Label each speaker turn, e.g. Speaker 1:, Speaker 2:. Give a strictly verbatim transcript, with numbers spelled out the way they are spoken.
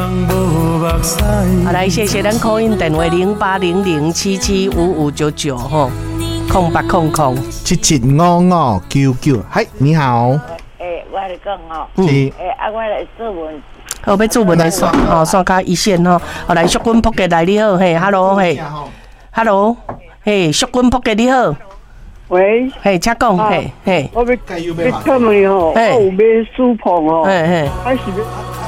Speaker 1: 好，来谢谢咱call in电话零八零零七七五五九九吼，空八空空
Speaker 2: 七七五五九九。嗨，你好。
Speaker 3: 诶，我来讲吼，
Speaker 2: 是
Speaker 3: 诶，啊，我来作文。
Speaker 1: 好，要作文来算哦，算卡一线吼。好，来淑君扑克来你好，嘿 ，hello 嘿 ，hello 嘿，淑君扑克你好。
Speaker 4: 喂，
Speaker 1: 嘿，请讲，嘿，嘿，
Speaker 4: 我要要请问吼，我有买书棚吼，
Speaker 1: 嘿嘿，
Speaker 4: 还是